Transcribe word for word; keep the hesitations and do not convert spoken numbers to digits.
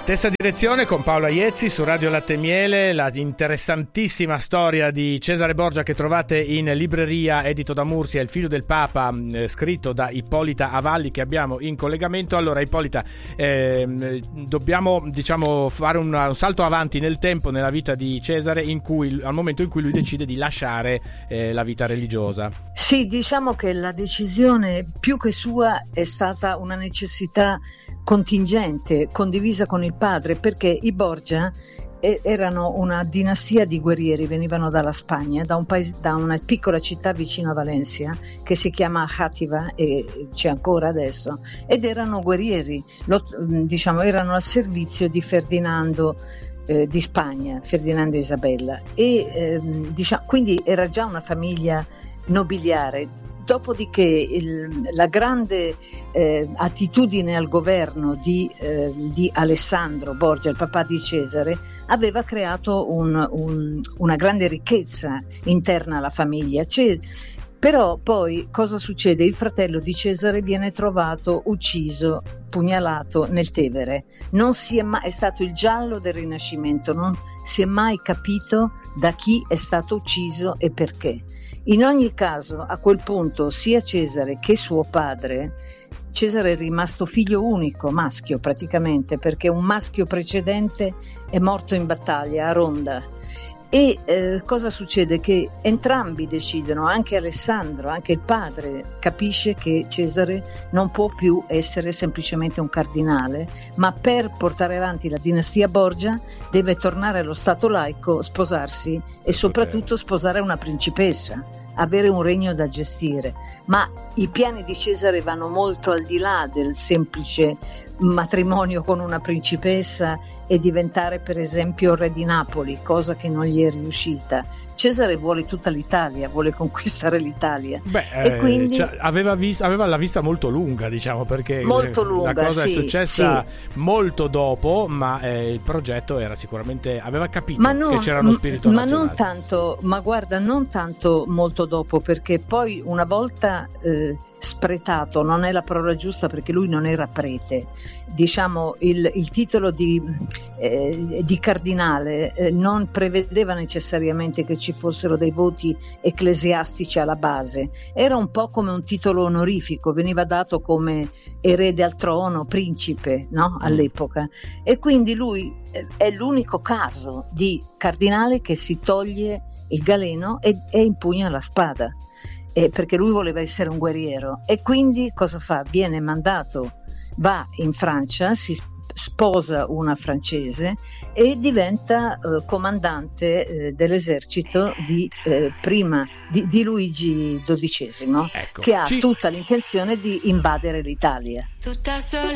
Stessa direzione con Paola Iezzi su Radio Latte e Miele, la interessantissima storia di Cesare Borgia che trovate in libreria, edito da Mursia, Il figlio del Papa, eh, scritto da Ippolita Avalli, che abbiamo in collegamento. Allora Ippolita, eh, dobbiamo diciamo fare un, un salto avanti nel tempo nella vita di Cesare, in cui, al momento in cui lui decide di lasciare eh, la vita religiosa. Sì, diciamo che la decisione più che sua è stata una necessità contingente, condivisa con il padre, perché i Borgia erano una dinastia di guerrieri, venivano dalla Spagna, da, un paese, da una piccola città vicino a Valencia che si chiama Játiva e c'è ancora adesso, ed erano guerrieri, lo, diciamo, erano al servizio di Ferdinando eh, di Spagna, Ferdinando e Isabella, e eh, diciamo, quindi era già una famiglia nobiliare. Dopodiché il, la grande eh, attitudine al governo di, eh, di Alessandro Borgia, il papà di Cesare, aveva creato un, un, una grande ricchezza interna alla famiglia. C'è, però poi cosa succede? Il fratello di Cesare viene trovato ucciso, pugnalato nel Tevere. Non si è mai, è stato il giallo del Rinascimento, non si è mai capito da chi è stato ucciso e perché. In ogni caso, a quel punto, sia Cesare che suo padre, Cesare è rimasto figlio unico, maschio praticamente, perché un maschio precedente è morto in battaglia a Ronda. E eh, cosa succede? Che entrambi decidono, anche Alessandro, anche il padre, capisce che Cesare non può più essere semplicemente un cardinale, ma per portare avanti la dinastia Borgia deve tornare allo stato laico, sposarsi e soprattutto sposare una principessa, avere un regno da gestire. Ma i piani di Cesare vanno molto al di là del semplice matrimonio con una principessa e diventare per esempio re di Napoli, cosa che non gli è riuscita. Cesare vuole tutta l'Italia, vuole conquistare l'Italia. Beh, e quindi cioè, aveva, vis- aveva la vista molto lunga, diciamo, perché molto lunga, la cosa sì, è successa sì. molto dopo, ma eh, il progetto era sicuramente, aveva capito ma non, che c'era uno spirito ma nazionale. non tanto, ma guarda, non tanto molto dopo, perché poi una volta eh, spretato, non è la parola giusta perché lui non era prete, diciamo il, il titolo di, eh, di cardinale eh, non prevedeva necessariamente che ci fossero dei voti ecclesiastici alla base, era un po' come un titolo onorifico, veniva dato come erede al trono, principe, no? All'epoca, e quindi lui eh, è l'unico caso di cardinale che si toglie il galeno e, e impugna la spada. Eh, perché lui voleva essere un guerriero, e quindi cosa fa? Viene mandato, va in Francia, si sposa una francese e diventa eh, comandante eh, dell'esercito di, eh, prima, di, di Luigi dodicesimo, ecco, che ha ci... tutta l'intenzione di invadere l'Italia. Tutta sola.